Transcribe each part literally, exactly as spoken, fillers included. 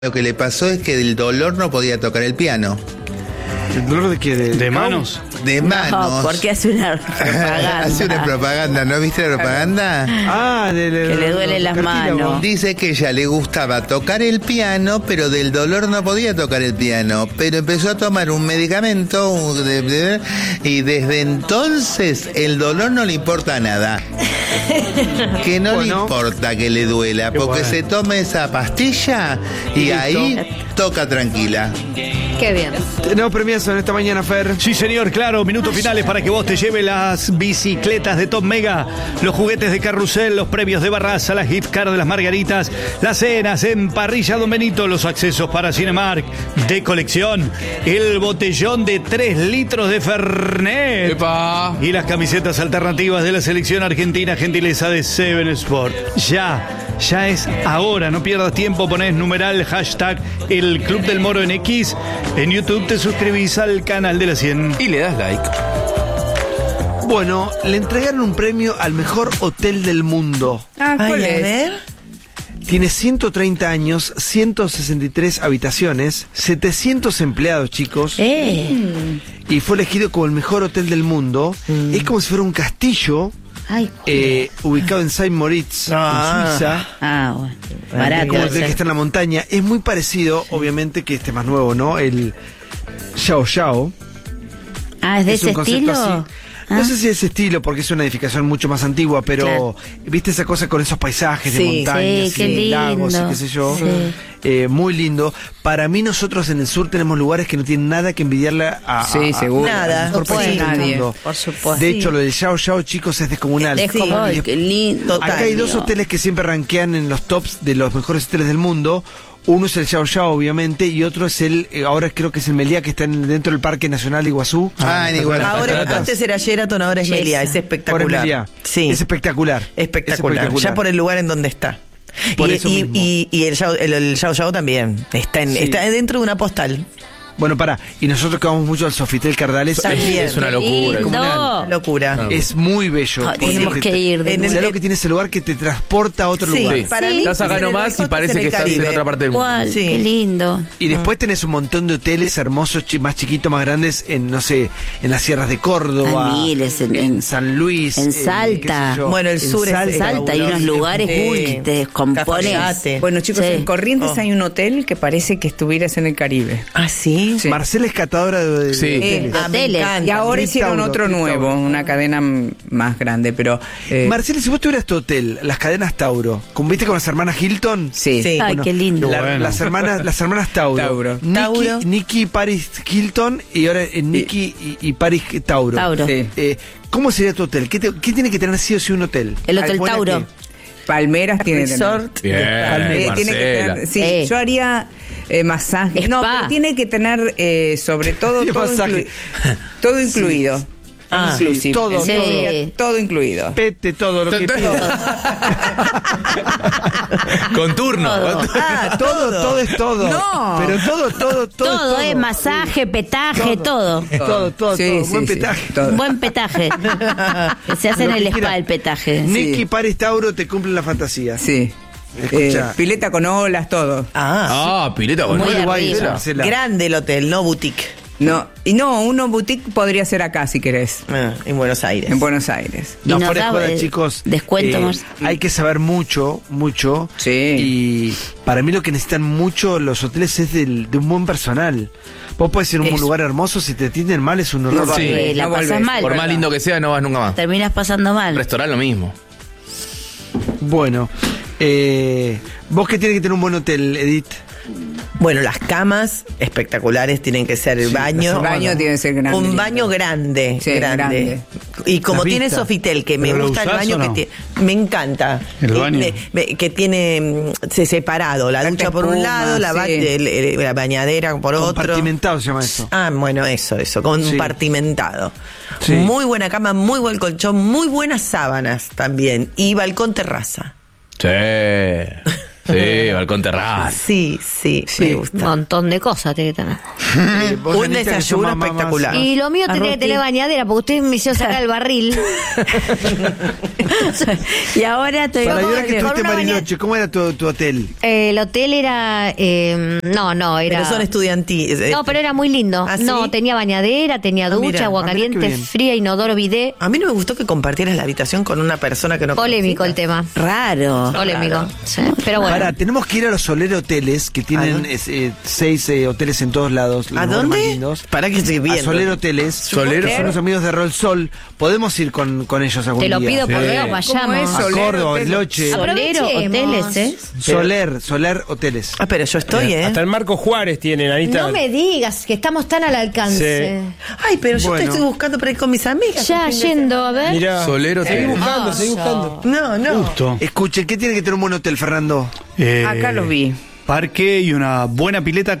Lo que le pasó es que del dolor no podía tocar el piano. ¿El dolor de qué? ¿De, ¿De manos? De manos. No, porque hace una propaganda. Hace una propaganda, ¿no viste la propaganda? Ah, de, de, Que le duelen las cartílagos. manos. Dice que ella le gustaba tocar el piano, pero del dolor no podía tocar el piano. Pero empezó a tomar un medicamento un- de- de- y desde entonces el dolor no le importa nada. Que no Bueno. le importa que le duela, Qué porque bueno. se tome esa pastilla y, Y listo. ahí toca tranquila. Qué bien. Tenemos premiazo en esta mañana, Fer. Sí, señor, claro, minutos finales para que vos te lleves las bicicletas de Top Mega, los juguetes de Carrusel, los premios de Barraza, las gift card de las Margaritas, las cenas en Parrilla Don Benito, los accesos para Cinemark de colección, el botellón de tres litros de Fernet ¡Epa! y las camisetas alternativas de la selección argentina, gentileza de Seven Sport. Ya, ya es ahora, no pierdas tiempo, ponés numeral hashtag el Club del Moro en X, en YouTube te suscribís al canal de la cien. Y le das like. Bueno, le entregaron un premio al mejor hotel del mundo. Ah, ¿cuál es? Tiene ciento treinta años, ciento sesenta y tres habitaciones, setecientos empleados, chicos. Eh. Y fue elegido como el mejor hotel del mundo. Es como si fuera un castillo Ay, eh, ubicado en Saint Moritz, Ah. en Suiza. ah, bueno. Como Barato. el hotel que está en la montaña. Es muy parecido, obviamente, que este más nuevo, ¿no? El Xiao Xiao. Ah, ¿es de Es un ese concepto estilo? así. No Ah. sé si es ese estilo, porque es una edificación mucho más antigua, pero Claro. viste esa cosa con esos paisajes de Sí, montañas sí, qué y lagos y lindo. qué sé yo. Sí. Eh, muy lindo. Para mí, nosotros en el sur tenemos lugares que no tienen nada que envidiarle a, Sí, a- a- seguro. al Nada, mejor no país puede del nadie. mundo. Por supuesto. De hecho, lo del Xiao Xiao, chicos, es descomunal. Es como- Y Ay, después- qué lindo. Total. Acá hay dos hoteles que siempre rankean en los tops de los mejores hoteles del mundo. Uno es el Xiao Xiao, obviamente, y otro es el, eh, ahora creo que es el Meliá, que está en- dentro del Parque Nacional de Iguazú. Ah, en Iguazú. Ahora, Cataratas. antes era Sheraton, ahora es Yes. Meliá. Es Por el espectacular. Meliá. Sí. Es espectacular. Espectacular. Es Ya por el lugar en donde está. Por y, eso y- mismo. y- y el Xiao el, el Xiao Xiao también. Está, en, Sí. está dentro de una postal. Bueno, pará, y nosotros que vamos mucho al Sofitel Cardales. También. Es una Qué locura. lindo. Locura. Es muy bello. Ah, porque tenemos te- que ir de en ¿Sabes el- lo que tiene ese lugar que te transporta a otro Sí, lugar? Sí. para Sí. mí. Estás acá es en el nomás y Hot parece en que el estás en Caribe. otra parte del mundo. ¿Cuál? Sí. Qué lindo. Y después tenés un montón de hoteles hermosos, chi- más chiquitos, más grandes, en, no sé, en las sierras de Córdoba, Hay miles, en- en- San Luis, en qué Salta. sé yo. Bueno, el En sur es- Salta. es Salta, hay unos fabuloso. lugares Sí. uy, que te descompones. Cafayate. Bueno, chicos, Sí. en Corrientes Oh. hay un hotel que parece que estuvieras en el Caribe. Ah, sí. Sí. Marcela es catadora de, de Sí. Eh, hoteles. Ah, me hoteles. encanta. Y ahora hicieron Tritauro, otro Tritauro. nuevo, una cadena m- más grande, pero... eh, Marcela, si vos tuvieras tu hotel, las cadenas Tauro, ¿con- ¿viste con las hermanas Hilton? sí. Sí. Ay, Bueno, qué lindo. La- Bueno. las hermanas las hermanas Tauro. Tauro. Nicky, Tauro. Nicky Paris Hilton y ahora eh, Nicky y, y Paris Tauro. Tauro. Sí. Eh, ¿Cómo sería tu hotel? ¿Qué, te- qué tiene que tener sí o sí un hotel? El Hotel Buena Tauro. que- Palmeras tiene que tener. Resort. Bien, Eh, tiene que Marcela. tener- sí, Eh. yo haría eh, masaje. No, Spa. pero tiene que tener eh, sobre todo Y todo, masaje. inclu- todo incluido. Ah, Inclusive. sí, todo, Sí. Todo, todo incluido. Pete todo lo que Todo. pida. Con turno. Todo. Ah, Todo, todo es todo. No. Pero todo, todo, todo. Todo es es masaje, petaje, todo. Todo, todo, Sí, todo. sí, Buen sí, petaje. todo. Un buen petaje. Que se hace en Lo el que spa quiera. el petaje. Nicky Paris Tauro te cumple la fantasía. Sí. Escucha. Eh, pileta con olas, todo. Ah, Ah, pileta con Muy Muy guay, arriba. eso, Marcela. grande el hotel, no boutique. No, y no, uno boutique podría ser acá si querés, Ah, en Buenos Aires. en Buenos Aires. Y No, nos fuera de da, joda, eh, chicos. descuento, eh, Marce. hay que saber mucho, mucho. Sí. Y para mí lo que necesitan mucho los hoteles es del- de un buen personal. Vos podés ir a un Eso. lugar hermoso, si te atienden mal es un horror. Sí. Eh, la no pasas volvés. mal. Por más lindo que sea, no vas nunca más. Terminas pasando mal. Restaurante lo mismo. Bueno, eh, ¿vos qué tiene que tener un buen hotel, Edith? Bueno, las camas espectaculares tienen que ser el Sí, baño. El baño tiene que ser grande. Un lindo. baño grande, Sí, grande. grande. Y como La tiene vista. Sofitel, que me ¿Pero lo gusta el usás baño o que no? tiene, me encanta. ¿El Y baño? me- me- que tiene mm, se separado, la Tanta ducha por un espuma, lado, la, ba- sí. el- el- la bañadera por otro. Compartimentado se llama eso. Ah, bueno, eso, eso, compartimentado. Sí. Muy buena cama, muy buen colchón, muy buenas sábanas también. Y balcón terraza. Sí. Sí, balcón terraza. Sí, sí, me Un gusta. montón de cosas tiene que tener. Eh, vos, Un Anita, que sos desayuno mamá más- espectacular. Y lo mío tendría que tener bañadera, porque ustedes me hicieron sacar el barril. Y ahora estoy Para con- ahora que con estuviste en una baña- Bariloche, ¿cómo era tu, tu hotel? Eh, el hotel era. eh, no, no, era. Pero son estudiantiles. No, pero era muy lindo. ¿Ah, sí? No, tenía bañadera, tenía Ah, ducha, mira. agua Ah, mira qué caliente, bien. fría, inodoro, bidet. A mí no me gustó que compartieras la habitación con una persona que no Polémico el tema. Raro. Polémico. Sí, pero bueno. Pará, tenemos que ir a los Soler Hoteles, que tienen dónde? es, eh, seis eh, hoteles en todos lados. los ¿A lugares más dónde? lindos. Para que se A bien. Soler Hoteles. Solero. Son los amigos de Rol Sol. Podemos ir con, con ellos algún Te lo día. pido por Sí. Dios, ¿Cómo vayamos. es? A Soler Córdoba, Hoteles. Bariloche. Solero hoteles, ¿eh? Soler, Soler Hoteles. Ah, pero yo estoy, ¿eh? Hasta el Marco Juárez tienen, Anita. No me digas que estamos tan al alcance. Ay, pero yo Bueno. te estoy buscando para ir con mis amigas. Ya el fin de yendo, a ver. Mira, Solero seguí tiene. buscando, seguí buscando. semana. No, no. Justo. Escuchen, ¿qué tiene que tener un buen hotel, Fernando? Eh, Acá lo vi. Parque y una buena pileta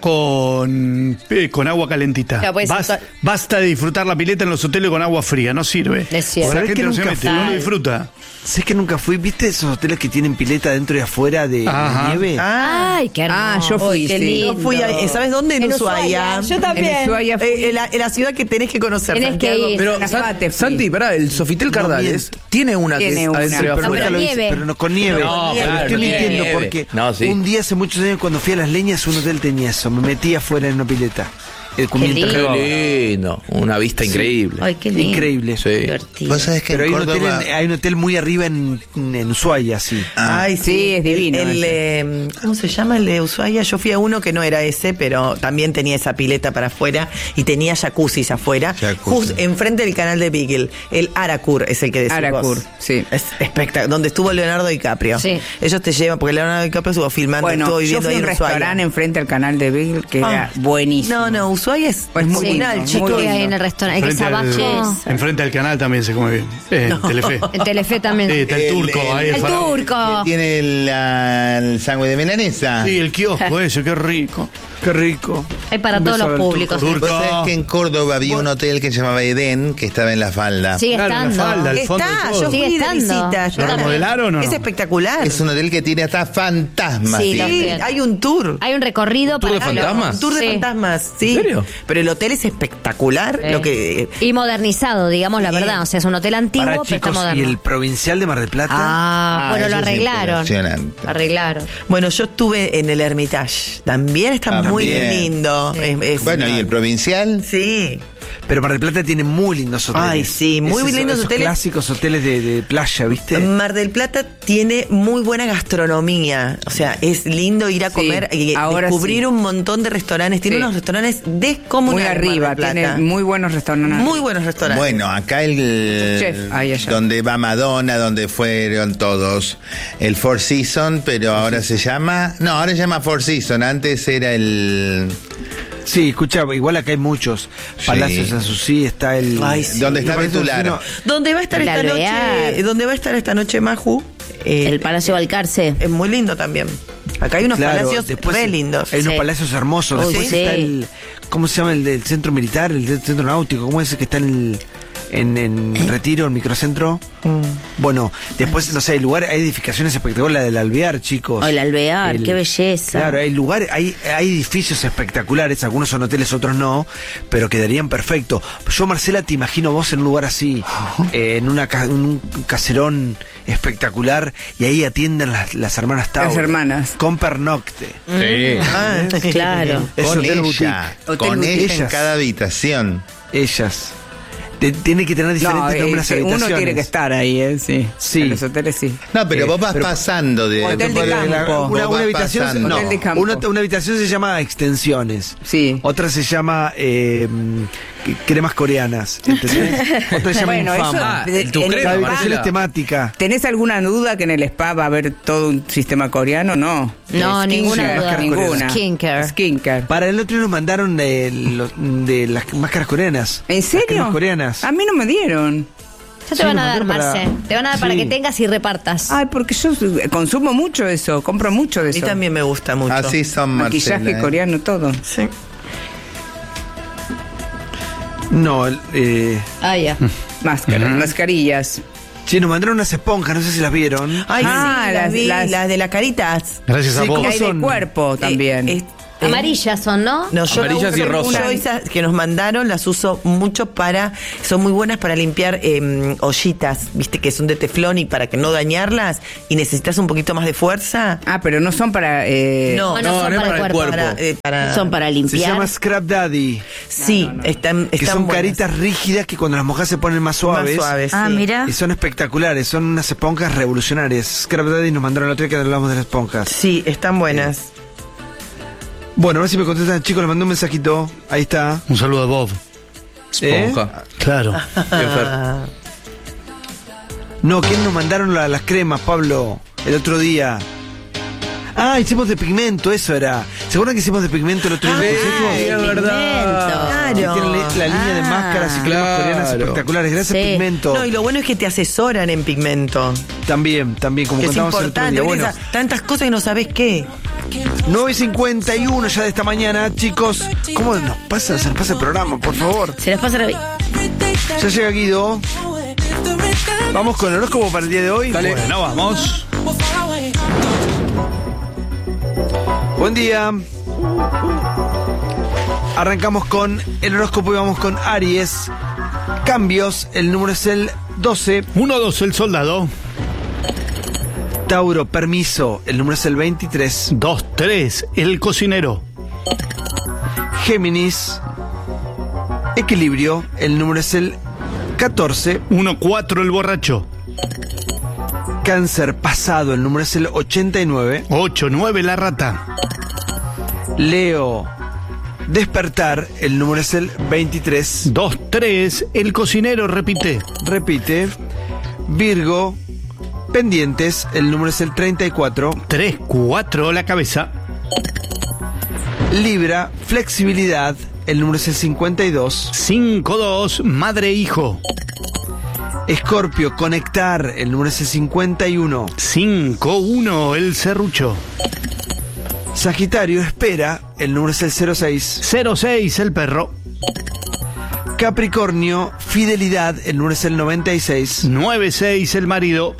con, eh, con agua calentita. Ya, pues, basta, to- basta de disfrutar la pileta en los hoteles con agua fría, no sirve. Es cierto. La ¿Sabés gente que no se nunca mete, fui? no lo disfruta. Sé que nunca fui. ¿Viste esos hoteles que tienen pileta dentro y afuera de, de Ajá. nieve? Ah, Ay, qué hermoso. Ah, yo fui, qué sí. lindo. yo fui a, ¿sabes dónde? En, En Ushuaia. Ushuaia. Yo también. En Ushuaia fui. Eh, en, la, en la ciudad que tenés que conocer. Tenés que Santiago. ir. Pero, Una San- pate fui. Santi, pará, el Sofitel Cardales tiene una que Tiene es una. adentro y No, afuera. pero Nunca lo hice, nieve. pero no con nieve. No, Pero claro, estoy no tiene mintiendo nieve. porque No, sí. un día hace muchos años cuando fui a Las Leñas un hotel tenía eso. Me metí afuera en una pileta. El lindo. Qué lindo, una vista increíble. Ay, qué lindo. Increíble. Sí. Divertido. Vos sabés que Pero hay en un, hotel Córdoba... en, hay un hotel muy arriba en, en Ushuaia, sí. Ay, sí, Sí, es divino El, el, eh, ¿cómo se llama el de Ushuaia? Yo fui a uno que no era ese, pero también tenía esa pileta para afuera y tenía jacuzzis afuera. Jacuzzi. Justo enfrente del canal de Beagle. El Aracur es el que decís Aracur, vos. sí. Es espectacular. Donde estuvo Leonardo DiCaprio. Sí. Ellos te llevan, porque Leonardo DiCaprio estuvo filmando, Bueno, estuvo yo viviendo fui a ahí un en Ushuaia. restaurante enfrente al canal de Beagle que Ah. era buenísimo. No, no, Ushuaia es, Pues es muy muy lindo, final, muy chicos. Estuve lindo. ahí en el restaurante, que es Frente al, abajo. enfrente al canal también se come bien. Eh, en Telefe. En Telefe también. Sí, está el, El- turco el- ahí. El faraón. turco. Tiene el, ah, el sándwich de milanesa. Sí, el kiosco ese, qué rico. Qué rico. Hay para Un todos beso los al públicos. turco. Vos sabés que en Córdoba había un hotel que se llamaba Edén, que estaba en la falda. Sigue Claro, en la estando. falda, al fondo Está, de todo. yo fui Sigue de estando. visita. ¿Lo yo también. remodelaron o no? Es espectacular. Es un hotel que tiene hasta fantasmas. Sí, tiene. lo Sí, sé. hay un tour. Hay un recorrido ¿Un tour para de que lo- fantasmas? Un tour de Sí. fantasmas, sí. ¿En serio? Pero el hotel es espectacular. Sí. Lo que Y modernizado, digamos la Sí. verdad. O sea, es un hotel antiguo, Para pero está chicos, moderno. ¿y el provincial de Mar del Plata? Ah, Ah, bueno, eso lo es arreglaron. impresionante. Lo arreglaron. Bueno, yo estuve en el Hermitage. También está También. muy lindo. Es- es- Bueno, ¿y el provincial? Sí. Pero Mar del Plata tiene muy lindos hoteles. Ay, sí, muy Esos- lindos esos hoteles. clásicos hoteles de, de playa, ¿viste? Mar del Plata tiene muy buena gastronomía. O sea, es lindo ir a Sí, comer y ahora descubrir sí. un montón de restaurantes. Tiene Sí. unos restaurantes Muy descomunales. arriba, Mar del tiene Plata. muy buenos restaurantes. Muy buenos restaurantes. Bueno, acá el Chef, ahí allá. donde va Madonna, donde fueron todos, el Four Seasons, pero ahora se llama, no, ahora se llama Four Seasons, antes era el, Sí, escucha, igual acá hay muchos. Palacios Sí. Azucí, está el... Ay, sí. donde está Los Palacios Betularo. Azucí, ¿Dónde va a estar El esta Alvear. noche? ¿Dónde va a estar esta noche Maju? Eh, El Palacio Balcarce. Es muy lindo también. Acá hay unos Claro, palacios después re lindos. Hay unos Sí. palacios hermosos. Uy, Después sí. está el... ¿Cómo se llama el del centro militar? El del centro náutico. ¿Cómo es el que está en el... En, en Retiro, en microcentro? Mm. Bueno, después, no sé, hay lugares, hay edificaciones espectaculares, la del Alvear, chicos. Oh, el Alvear, El- qué belleza. Claro, hay lugares, hay, hay edificios espectaculares, algunos son hoteles, otros no, pero quedarían perfecto. Yo, Marcela, te imagino vos en un lugar así, eh, en una ca- un caserón espectacular, y ahí atienden las, las hermanas Tauro. Las hermanas. Con pernocte. Sí. Ah, Claro. Es Con hotel ella, boutique. con Hotel ella en boutique. cada habitación. Ellas. Te- tiene que tener No, diferentes eh, nombres sí, habitaciones. uno tiene que estar ahí, ¿eh? Sí. Sí. En los hoteles sí. No, pero Eh, vos vas pero- pasando de... Hotel de Porque la- campo. Una, Vos una vas habitación, pasando. no, Hotel de campo. una, una habitación se llama extensiones. Sí. Otra se llama eh, que- cremas coreanas. ¿Entendés? Otra se llama Bueno, eso- infama. Ah, de- tu en el crema, La spa- habitación Marcela. es temática. ¿Tenés alguna duda que en el spa va a haber todo un sistema coreano? No. No, Skincare, ninguna duda. Ninguna. Skincare. Skincare. Para el otro nos mandaron de, los- de las máscaras coreanas. ¿En Las serio? cremas coreanas. A mí no me dieron. Ya te Sí, van a nos dar, mandaron para- Marce. Te van a dar para Sí. que tengas y repartas. Ay, porque yo consumo mucho eso, compro mucho de a mí eso. también me gusta mucho. Así son, Marcela. Maquillaje ¿eh? coreano, todo. Sí. No, el, eh, Ah, ya. Máscaras, Mm. mascarillas. Che, nos mandaron unas esponjas, no sé si las vieron. Ay, Ah, sí, las, las- vi, las- las de las caritas. Gracias a Sí, vos. ¿cómo Hay de son? cuerpo también. Eh, eh, Amarillas son, ¿no? No, yo Amarillas la y uso- rosas. Yo esas que nos mandaron las uso mucho para, son muy buenas para limpiar eh, ollitas, viste que son de teflón y para que no dañarlas y necesitas un poquito más de fuerza. Ah, pero no son para... eh, No, no, son no es para el para el cuerpo. cuerpo. Para, eh, para- Son para Se limpiar. llama Scrap Daddy, sí, están, que están son buenas. caritas rígidas que cuando las mojas se ponen más Más suaves. suaves. Ah, sí. mira. Y son espectaculares, son unas esponjas revolucionarias. Scrap Daddy nos mandaron la otra vez que hablamos de las esponjas. Sí, están buenas. Bueno, a ver si me contestan, chicos, les mandé un mensajito. Ahí está. Un saludo a Bob. Esponja. Claro. Bien, Fer. No, ¿quién nos mandaron la- las cremas, Pablo? El otro día. Ah, hicimos de pigmento, eso era. ¿Se acuerdan que hicimos de pigmento el otro día? Sí, ¿Hicimos? es verdad. Que Claro. tienen la, la línea de Ah. máscaras y cremas Claro. coreanas espectaculares. Gracias, Sí. pigmento. No, y lo bueno es que te asesoran en pigmento. También, también, como Que es contamos el otro importante. día. ¿Ves? Bueno, Esa- tantas cosas que no sabes qué. nueve y cincuenta y uno ya de esta mañana, chicos. ¿Cómo nos pasa? Se nos pasa el programa, por favor. Se las pasa la... Ya llega Guido. Vamos con el horóscopo para el día de hoy. Dale. Bueno, vamos. Buen día. Arrancamos con el horóscopo y vamos con Aries. Cambios, el número es el doce. uno dos, el soldado. Tauro, permiso, el número es el veintitrés. dos tres, el cocinero. Géminis, equilibrio, el número es el catorce. uno cuatro, el borracho. Cáncer, pasado, el número es el ochenta y nueve. ocho nueve, la rata. Leo, despertar, el número es el veintitrés. dos tres, el cocinero, repite. Repite. Virgo, pendientes, el número es el treinta y cuatro. tres cuatro, la cabeza. Libra, flexibilidad, el número es el cincuenta y dos. cinco dos, madre e hijo. Escorpio, conectar, el número es el cincuenta y uno. cinco uno, el serrucho. Sagitario, espera, el número es el cero seis. cero seis, el perro. Capricornio, fidelidad, el número es el noventa y seis. nueve seis, el marido.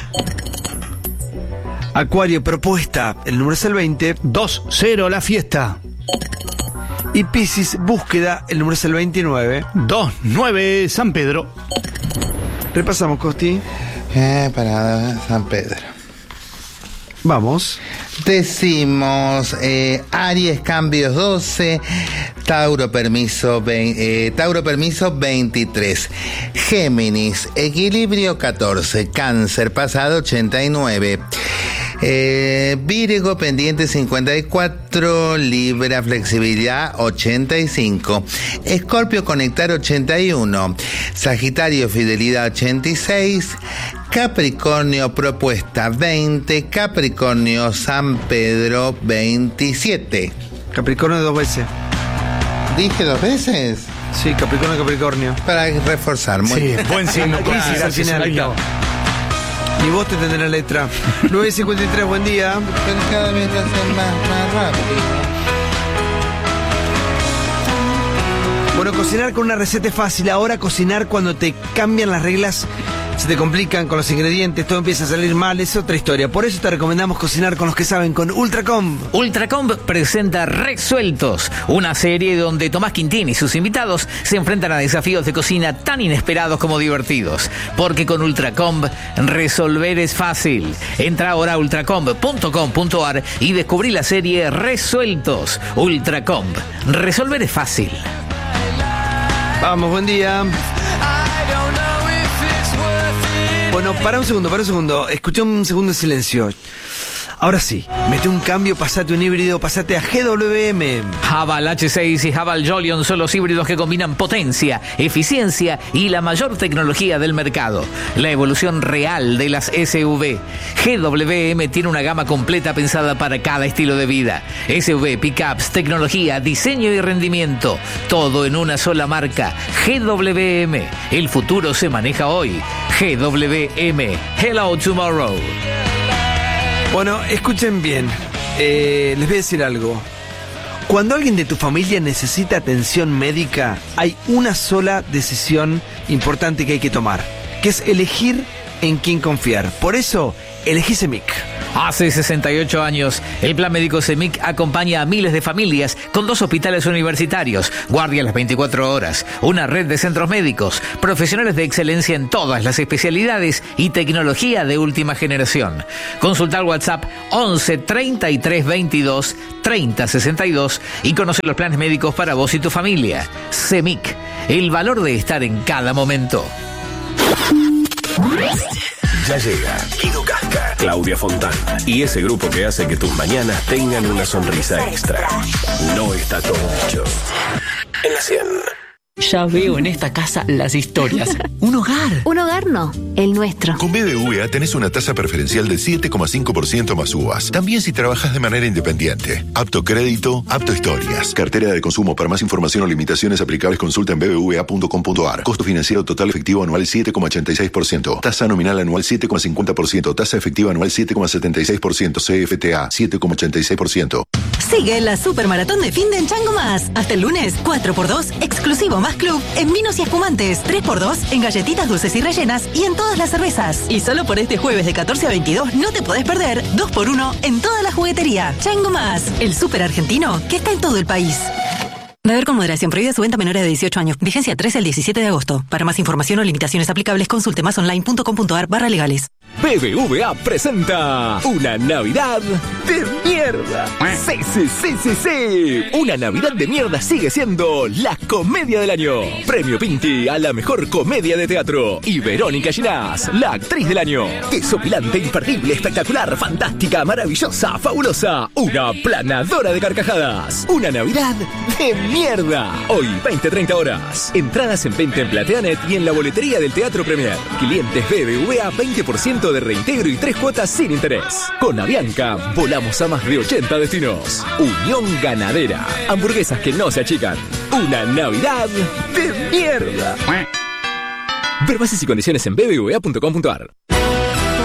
Acuario, propuesta, el número es el veinte. dos cero, la fiesta. Y Piscis, búsqueda, el número es el veintinueve. dos nueve, San Pedro. Repasamos, Costi. Eh, para San Pedro. Vamos. Decimos eh, Aries, cambios doce, Tauro, permiso, vein- eh, Tauro, permiso veintitrés, Géminis, equilibrio catorce, Cáncer, pasado ochenta y nueve, eh, Virgo, pendiente cincuenta y cuatro, Libra, flexibilidad ochenta y cinco, Escorpio, conectar ochenta y uno, Sagitario, fidelidad ochenta y seis, Capricornio, propuesta veinte, Capricornio, San Pedro veintisiete. Capricornio dos veces. ¿Dije dos veces? Sí, Capricornio, Capricornio. Para reforzar, muy Sí, bien. buen signo. Crisis al Gracias, final. amigo. Ni vos te tendrás la letra. nueve y cincuenta y tres, buen día. Pero cada vez lo hacen más, más rápido. Bueno, cocinar con una receta es fácil. Ahora cocinar cuando te cambian las reglas, se te complican con los ingredientes, todo empieza a salir mal, es otra historia. Por eso te recomendamos cocinar con los que saben, con Ultracom. Ultracomp presenta Resueltos, una serie donde Tomás Quintín y sus invitados se enfrentan a desafíos de cocina tan inesperados como divertidos. Porque con Ultracomp, resolver es fácil. Entra ahora a ultracomp punto com punto ar y descubrí la serie Resueltos. Ultracomp, resolver es fácil. Vamos, buen día. Bueno, para un segundo, para un segundo. Escuché un segundo de silencio. Ahora sí, mete un cambio, pasate un híbrido, pasate a G W M. Haval H seis y Haval Jolion son los híbridos que combinan potencia, eficiencia y la mayor tecnología del mercado. La evolución real de las S U V. G W M tiene una gama completa pensada para cada estilo de vida. S U V, pickups, tecnología, diseño y rendimiento. Todo en una sola marca. G W M. El futuro se maneja hoy. G W M. Hello tomorrow. Bueno, escuchen bien. Eh, les voy a decir algo. Cuando alguien de tu familia necesita atención médica, hay una sola decisión importante que hay que tomar, que es elegir en quién confiar. Por eso, elegí CEMIC. Hace sesenta y ocho años, el Plan Médico CEMIC acompaña a miles de familias con dos hospitales universitarios, guardia las veinticuatro horas, una red de centros médicos, profesionales de excelencia en todas las especialidades y tecnología de última generación. Consulta el WhatsApp once treinta y tres veintidós treinta sesenta y dos y conoce los planes médicos para vos y tu familia. CEMIC, el valor de estar en cada momento. Ya llega Guido Casca, Claudia Fontán y ese grupo que hace que tus mañanas tengan una sonrisa extra. No está todo dicho. En la cien. Ya veo en esta casa las historias. Un hogar. Un hogar no, el nuestro. Con B B V A tenés una tasa preferencial del siete coma cinco por ciento más U V A S. También si trabajas de manera independiente. Apto crédito, apto historias. Cartera de consumo. Para más información o limitaciones aplicables consulta en b b v a punto com punto a r. Costo financiero total efectivo anual siete coma ochenta y seis por ciento. Tasa nominal anual siete coma cincuenta por ciento. Tasa efectiva anual siete coma setenta y seis por ciento. C F T A siete coma ochenta y seis por ciento. Sigue la supermaratón de fin de en Chango Más. Hasta el lunes, cuatro por dos, exclusivo más club en vinos y espumantes, tres por dos en galletitas dulces y rellenas y en todas las cervezas. Y solo por este jueves de catorce a veintidós no te podés perder dos por uno en toda la juguetería. Chango Más, el súper argentino que está en todo el país. Beber con moderación. Prohibida su venta a menores de dieciocho años. Vigencia trece al diecisiete de agosto. Para más información o limitaciones aplicables, consulte más online punto com punto a r barra legales. B B V A presenta una Navidad de mierda. Sí, sí, sí, sí, sí. Una Navidad de mierda sigue siendo la comedia del año. Premio Pinti a la mejor comedia de teatro. Y Verónica Ginás, la actriz del año. Desopilante, imperdible, espectacular, fantástica, maravillosa, fabulosa. Una planadora de carcajadas. Una Navidad de mierda. Hoy, veinte a treinta horas. Entradas en venta en Plateanet y en la boletería del Teatro Premier. Clientes B B V A, veinte por ciento de reintegro y tres cuotas sin interés. Con Avianca, volamos a más de ochenta destinos. Unión Ganadera. Hamburguesas que no se achican. Una Navidad de mierda. Ver bases y condiciones en b b v a punto com punto a r.